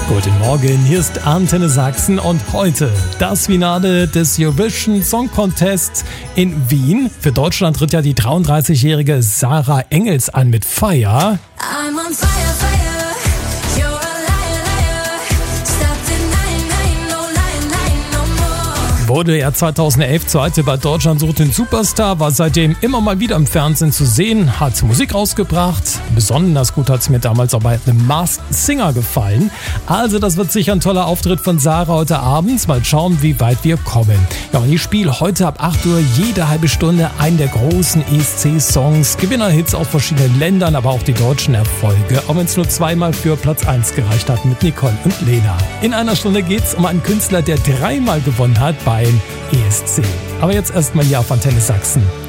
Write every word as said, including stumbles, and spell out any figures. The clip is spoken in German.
Guten Morgen, hier ist Antenne Sachsen und heute das Finale des Eurovision Song Contests in Wien. Für Deutschland tritt ja die dreiunddreißigjährige Sarah Engels an mit Fire. I'm on fire, fire. You're a liar, liar. Stop denying, lying, no lying, lying no more. Wurde er zweitausendelf Zweite bei Deutschland sucht den Superstar, war seitdem immer mal wieder im Fernsehen zu sehen, hat Musik rausgebracht. Besonders gut hat es mir damals auch bei The Masked Singer gefallen. Also das wird sicher ein toller Auftritt von Sarah heute Abend. Mal schauen, wie weit wir kommen. Ja, und ich spiele heute ab acht Uhr jede halbe Stunde einen der großen E S C-Songs. Gewinnerhits aus verschiedenen Ländern, aber auch die deutschen Erfolge. Auch wenn es nur zweimal für Platz eins gereicht hat mit Nicole und Lena. In einer Stunde geht es um einen Künstler, der dreimal gewonnen hat beim E S C. Aber jetzt erstmal hier auf Antenne Sachsen.